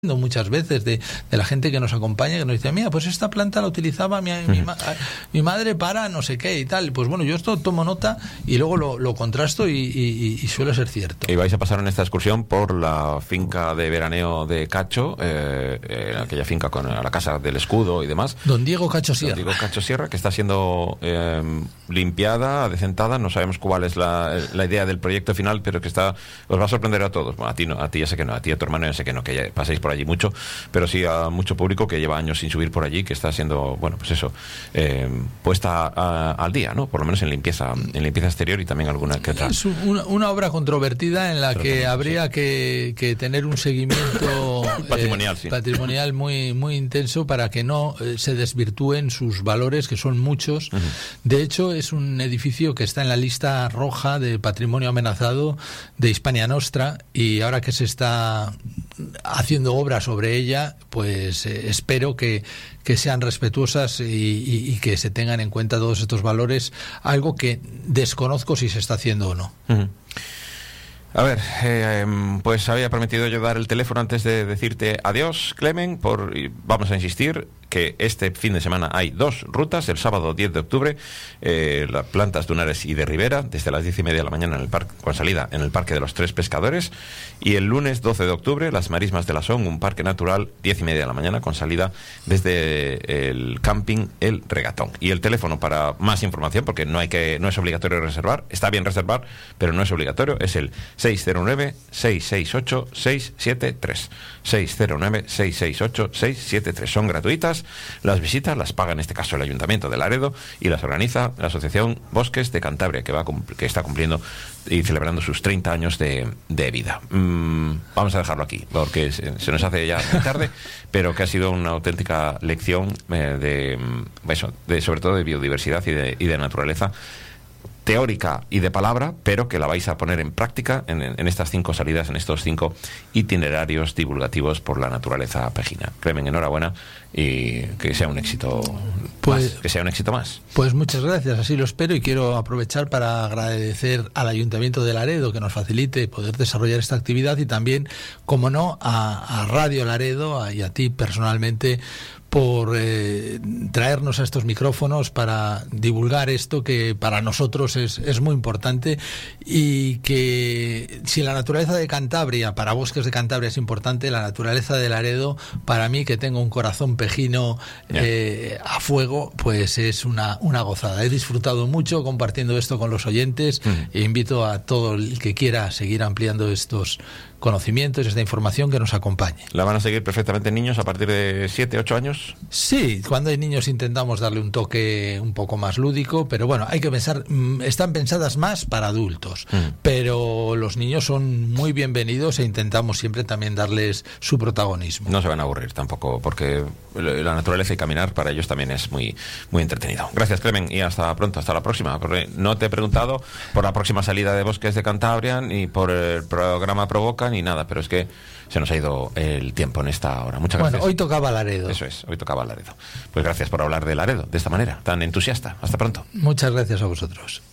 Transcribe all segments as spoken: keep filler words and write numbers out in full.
muchas veces de, de la gente que nos acompaña, que nos dice, mira, pues esta planta la utilizaba mi, mi, ma, mi madre para no sé qué y tal. Pues bueno, yo esto tomo nota y luego lo, lo contrasto y, y, y suele ser cierto. Y vais a pasar en esta excursión por la finca de veraneo de Cacho, eh, eh, aquella finca con a la casa del escudo y demás. Don Diego Cacho Sierra. Don Diego Cacho Sierra, que está siendo eh, limpiada, adecentada. No sabemos cuál es la, la idea del proyecto final, pero que está os va a sorprender a todos. Bueno, a ti no, a ti ya sé que no, a ti y a tu hermano ya sé que no, que ya paséis por allí mucho, pero sí a mucho público que lleva años sin subir por allí, que está siendo, bueno, pues eso, eh, puesta a, al día, ¿no? Por lo menos en limpieza, en limpieza exterior y también alguna que otra. Es una, una obra controvertida en la pero que habría sí. que, que tener un seguimiento patrimonial, eh, sí. patrimonial muy, muy intenso para que no eh, se desvirtúen sus valores, que son muchos. Uh-huh. De hecho, es un edificio que está en la lista roja de patrimonio amenazado de Hispania Nostra, y ahora que se está haciendo obra sobre ella, pues eh, espero que, que sean respetuosas y, y, y que se tengan en cuenta todos estos valores, algo que desconozco si se está haciendo o no. Uh-huh. A ver, eh, pues había prometido yo dar el teléfono antes de decirte adiós, Clemen, por, y vamos a insistir que este fin de semana hay dos rutas. El sábado diez de octubre, eh, las Plantas Dunares y de Ribera, desde las diez y media de la mañana en el parque, con salida en el Parque de los Tres Pescadores, y el lunes doce de octubre, las Marismas de la Son, un parque natural, diez y media de la mañana, con salida desde el camping El Regatón. Y el teléfono para más información, porque no hay que no es obligatorio reservar, está bien reservar, pero no es obligatorio, es el seis cero nueve, seis seis ocho, seis siete tres. seis cero nueve, seis seis ocho, seis siete tres. Son gratuitas. Las visitas las paga en este caso el Ayuntamiento de Laredo y las organiza la Asociación Bosques de Cantabria, que va que está cumpliendo y celebrando sus treinta años de, de vida. Mm, vamos a dejarlo aquí, porque se, se nos hace ya muy tarde, pero que ha sido una auténtica lección eh, de, eso, de sobre todo de biodiversidad y de, y de naturaleza, teórica y de palabra, pero que la vais a poner en práctica en, en estas cinco salidas, en estos cinco itinerarios divulgativos por la naturaleza pejina. Clemen, enhorabuena y que sea un éxito pues, más, que sea un éxito más. Pues muchas gracias, así lo espero, y quiero aprovechar para agradecer al Ayuntamiento de Laredo que nos facilite poder desarrollar esta actividad, y también, como no, a, a Radio Laredo a, y a ti personalmente por eh, traernos a estos micrófonos para divulgar esto que para nosotros es, es muy importante, y que si la naturaleza de Cantabria, para Bosques de Cantabria es importante, la naturaleza de Laredo, para mí que tengo un corazón pejino eh, a fuego, pues es una, una gozada. He disfrutado mucho compartiendo esto con los oyentes, uh-huh. e invito a todo el que quiera seguir ampliando estos conocimientos, esta información, que nos acompañe. ¿La van a seguir perfectamente niños a partir de siete, ocho años? Sí, cuando hay niños intentamos darle un toque un poco más lúdico, pero bueno, hay que pensar, están pensadas más para adultos, mm. pero los niños son muy bienvenidos e intentamos siempre también darles su protagonismo. No se van a aburrir tampoco, porque la naturaleza y caminar para ellos también es muy, muy entretenido. Gracias, Clemen, y hasta pronto, hasta la próxima, porque no te he preguntado por la próxima salida de Bosques de Cantabria, ni por el programa Provoca, ni nada, pero es que se nos ha ido el tiempo en esta hora. Muchas gracias. Bueno, hoy tocaba Laredo. Eso es, hoy tocaba Laredo. Pues gracias por hablar de Laredo de esta manera, tan entusiasta. Hasta pronto. Muchas gracias a vosotros.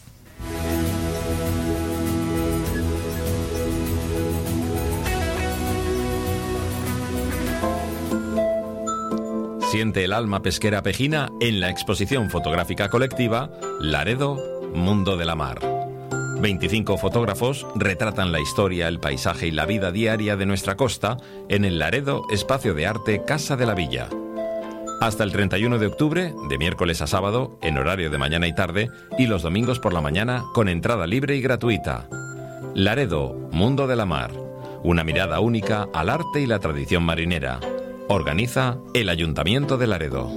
Siente el alma pesquera pejina en la exposición fotográfica colectiva Laredo, Mundo de la Mar. veinticinco fotógrafos retratan la historia, el paisaje y la vida diaria de nuestra costa en el Laredo Espacio de Arte Casa de la Villa. Hasta el treinta y uno de octubre, de miércoles a sábado, en horario de mañana y tarde, y los domingos por la mañana con entrada libre y gratuita. Laredo, Mundo de la Mar. Una mirada única al arte y la tradición marinera. Organiza el Ayuntamiento de Laredo.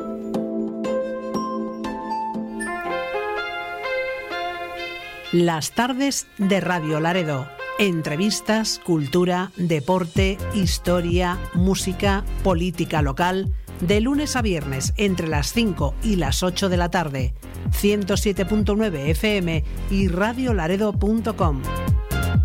Las tardes de Radio Laredo. Entrevistas, cultura, deporte, historia, música, política local. De lunes a viernes entre las cinco y las ocho de la tarde. ciento siete punto nueve F M y radiolaredo punto com.